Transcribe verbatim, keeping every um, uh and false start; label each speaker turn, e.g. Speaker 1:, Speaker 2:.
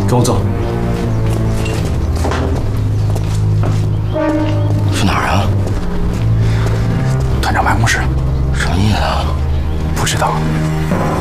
Speaker 1: 跟我走。
Speaker 2: 去哪儿啊？
Speaker 1: 团长办公室。
Speaker 2: 什么意思啊？
Speaker 1: 不知道。